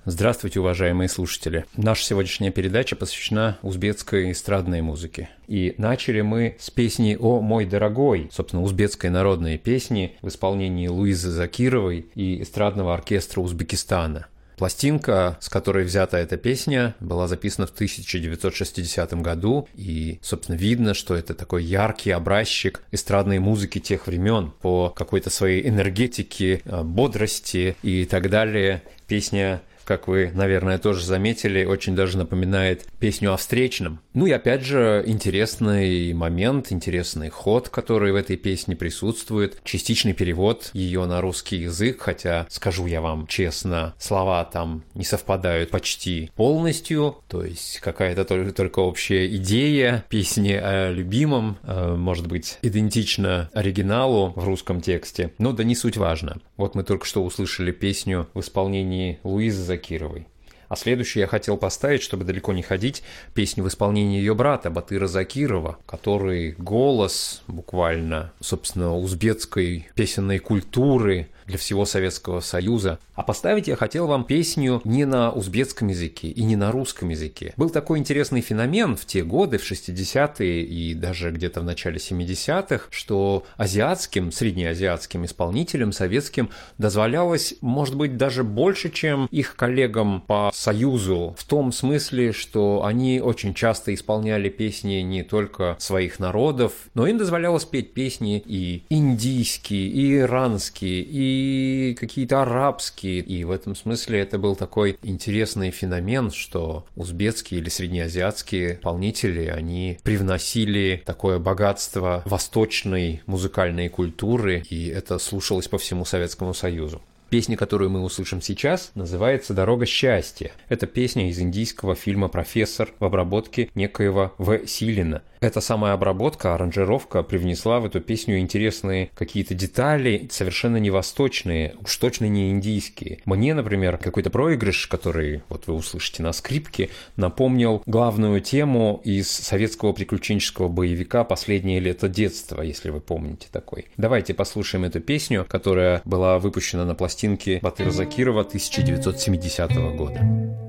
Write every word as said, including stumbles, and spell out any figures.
Здравствуйте, уважаемые слушатели. Наша сегодняшняя передача посвящена узбекской эстрадной музыке. И начали мы с песни «О мой дорогой», собственно, узбекской народной песни в исполнении Луизы Закировой и эстрадного оркестра Узбекистана. Пластинка, с которой взята эта песня, была записана в тысяча девятьсот шестидесятом году, и, собственно, видно, что это такой яркий образчик эстрадной музыки тех времен по какой-то своей энергетике, бодрости и так далее. Песня, как вы, наверное, тоже заметили, очень даже напоминает песню о встречном. Ну и опять же, интересный момент, интересный ход, который в этой песне присутствует. Частичный перевод ее на русский язык, хотя, скажу я вам честно, слова там не совпадают почти полностью. То есть какая-то только, только общая идея песни о любимом, может быть, идентична оригиналу в русском тексте. Но да не суть важно. Вот мы только что услышали песню в исполнении Луизы Закировой. А следующую я хотел поставить, чтобы далеко не ходить, песню в исполнении ее брата Батыра Закирова, который голос буквально, собственно, узбекской песенной культуры для всего Советского Союза. А поставить я хотел вам песню не на узбекском языке и не на русском языке. Был такой интересный феномен в те годы, в шестидесятые и даже где-то в начале семидесятых, что азиатским, среднеазиатским исполнителям советским дозволялось, может быть, даже больше, чем их коллегам по Союзу, в том смысле, что они очень часто исполняли песни не только своих народов, но им дозволялось петь песни и индийские, и иранские, и и какие-то арабские. И в этом смысле это был такой интересный феномен, что узбекские или среднеазиатские исполнители, они привносили такое богатство восточной музыкальной культуры, и это слушалось по всему Советскому Союзу. Песня, которую мы услышим сейчас, называется «Дорога счастья». Это песня из индийского фильма «Профессор» в обработке некоего В. Силина. Эта самая обработка, аранжировка привнесла в эту песню интересные какие-то детали, совершенно не восточные, уж точно не индийские. Мне, например, какой-то проигрыш, который вот вы услышите на скрипке, напомнил главную тему из советского приключенческого боевика «Последнее лето детства», если вы помните такой. Давайте послушаем эту песню, которая была выпущена на пластинке Батыра Закирова тысяча девятьсот семидесятого года.